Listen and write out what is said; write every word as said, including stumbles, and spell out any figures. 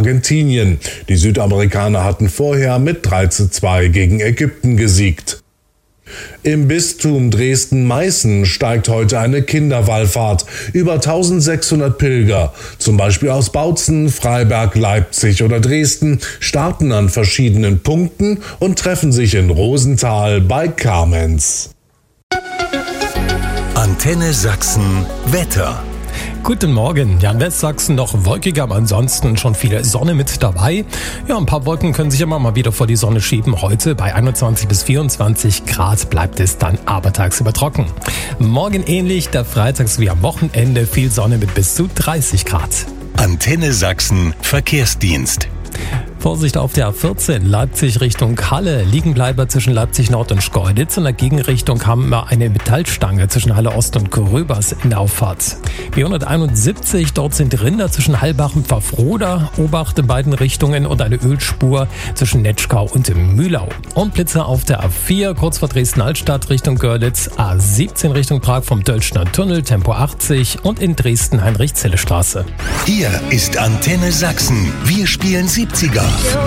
Argentinien. Die Südamerikaner hatten vorher mit drei zu zwei gegen Ägypten gesiegt. Im Bistum Dresden-Meißen steigt heute eine Kinderwallfahrt. Über eintausendsechshundert Pilger, zum Beispiel aus Bautzen, Freiberg, Leipzig oder Dresden, starten an verschiedenen Punkten und treffen sich in Rosenthal bei Kamenz. Antenne Sachsen Wetter. Guten Morgen. Ja, in Westsachsen noch wolkiger, aber ansonsten schon viel Sonne mit dabei. Ja, ein paar Wolken können sich immer mal wieder vor die Sonne schieben. Heute bei einundzwanzig bis vierundzwanzig Grad bleibt es dann aber tagsüber trocken. Morgen ähnlich, der Freitags wie am Wochenende viel Sonne mit bis zu dreißig Grad. Antenne Sachsen Verkehrsdienst. Vorsicht auf der A vierzehn, Leipzig Richtung Halle. Liegenbleiber zwischen Leipzig Nord und Schkeuditz. In der Gegenrichtung haben wir eine Metallstange zwischen Halle Ost und Gröbers in der Auffahrt. B hunderteinundsiebzig, dort sind Rinder zwischen Hallbach und Pfaffroda. Obacht in beiden Richtungen und eine Ölspur zwischen Netschkau und Mühlau. Und Blitzer auf der A vier, kurz vor Dresden-Altstadt Richtung Görlitz. A siebzehn Richtung Prag vom Dölschner Tunnel, Tempo achtzig. Und in Dresden Heinrich-Zelle-Straße. Hier ist Antenne Sachsen. Wir spielen siebziger.